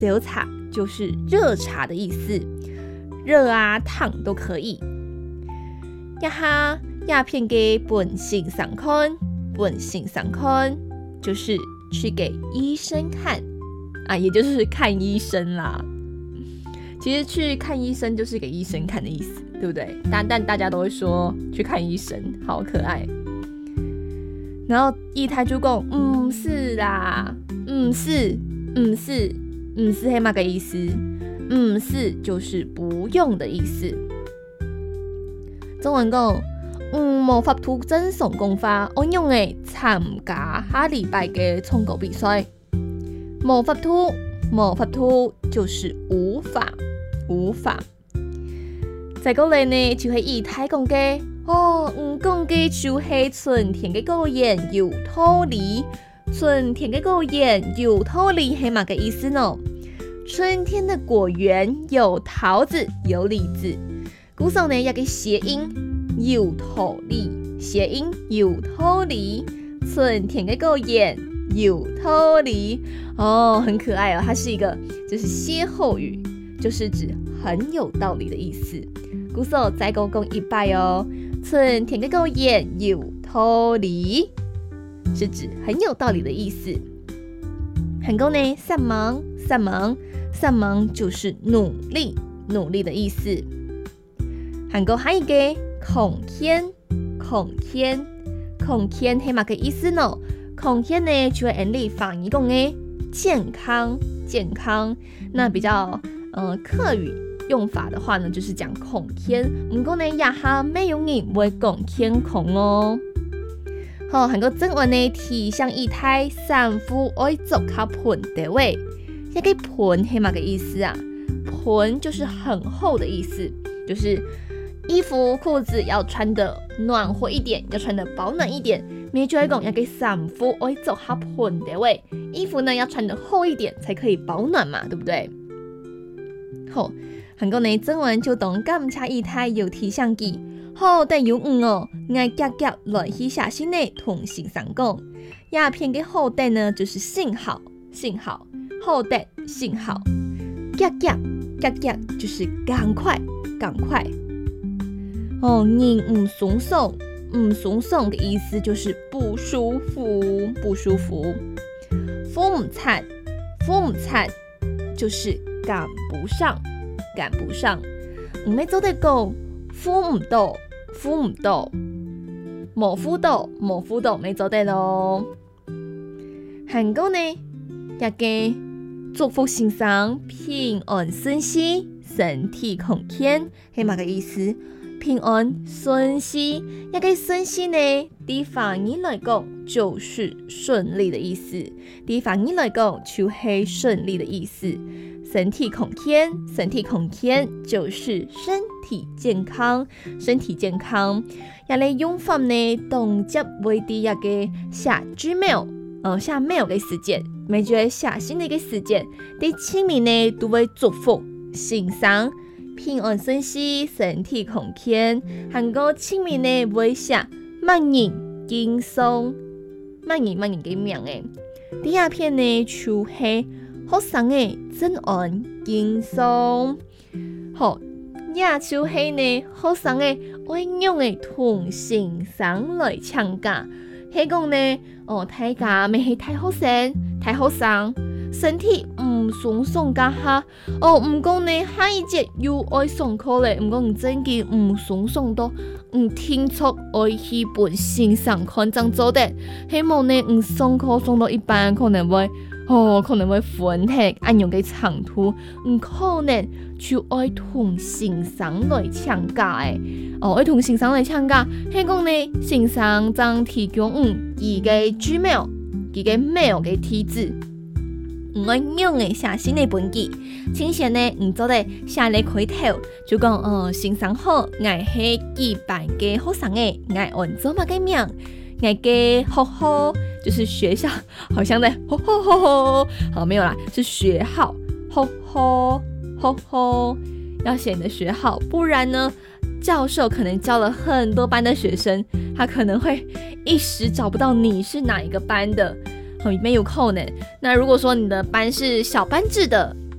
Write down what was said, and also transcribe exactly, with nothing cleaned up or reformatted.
热茶就是热茶的意思，热啊烫都可以。呀哈，鸦片给本性上看，本性上看就是去给医生看啊，也就是看医生啦。其实去看医生就是给医生看的意思，对不对？但但大家都会说去看医生，好可爱。然后义太就讲，唔是啦，唔是，唔是，唔是黑嘛个意思，唔是就是不用的意思。中文讲，嗯，无法度真送功法，我用诶参加下礼拜嘅冲狗比赛。无法度，无法度就是无法，无法。再过来呢，就系义太讲嘅。哦，唔讲嘅就系春天嘅果然有道理，春天嘅果然有道理系嘛个意思呢？春天的果园有桃子，有李子。古时候呢，有个谐音有道理，谐音有道理，春天嘅果园有道理。哦，很可爱哦，它是一个就是歇后语，就是指很有道理的意思。古时候再讲讲一拜哦。春天嘅果园有道理，是指很有道理的意思。韩国呢，散忙，散忙，散忙就是努力，努力的意思。韩国还有一个空天，空天，空天系嘛个意思呢？空天呢，就会按例翻译讲嘅健康，健康。那比较呃客语用法的话呢，就是讲空天。不过呢，也哈没有人会讲天空哦。好，韩国正文呢提倡义太衫裤爱做较盆的位，一个盆系嘛个意思啊？盆就是很厚的意思，就是衣服裤子要穿的暖和一点，要穿的保暖一点。咪就会讲一个衫裤爱做较盆的位，衣服呢要穿的厚一点才可以保暖嘛，对不对？好。韩国呢，正文就当感谢义太有提倡记，好但有誤哦，愛夾夾來去下先呢同先生講，鴉片嘅好但呢就是幸好，幸好，好但幸好，夾夾夾夾就是趕快，趕快。哦，人唔爽爽，唔爽爽的意思就是不舒服，不舒服。扶唔擦，扶唔擦就是趕不上。趕不上，唔係做得講扶唔到，扶唔到，冇扶到，冇扶到，咪做得咯。韓國呢，一個祝福先生平安順遂，身體康健，係乜個意思？平安順遂，一個順遂呢，對翻譯來講就是順利的意思，對翻譯來講就係順利的意思。身體康健，身體康健就是身體健康，身體健康。也嚟用法呢，當接為啲一個寫 Gmail， 呃寫 mail 嘅時間，咪就係寫信嘅時間，啲前面呢都會祝福先生平安順遂，身體康健。韓國前面呢會寫萬年健康，萬年萬年嘅名誒。第二篇呢就係學生嘅真安健康，好，也就是呢學生嘅愛用嘅同先生來參加，係講呢，哦，大家咪係太學生，太學生，身體唔爽爽噶哈，哦，唔講呢下一節又愛上課咧，唔講唔真嘅唔爽爽到，唔聽出愛去本先生看張做的，希望呢唔上課上到一半可能會。哦，可能會分析按用嘅長途，唔可能就愛同先生來參加誒。哦，愛同先生來參加，係講呢，先生將提供嗯佢嘅 Gmail， 佢嘅 mail 嘅地址，唔愛用嘅寫信嘅本記，請先呢唔做咧寫嚟開頭，就講哦，先生好，我係幾班嘅學生誒，我按做乜嘅名？我嘅學校就是學校，好像在吼吼吼吼，好沒有啦，是學號，吼吼吼吼，要寫你的學號，不然呢，教授可能教了很多班的學生，他可能會一時找不到你是哪一個班的，很沒有可能。那如果說你的班是小班制的，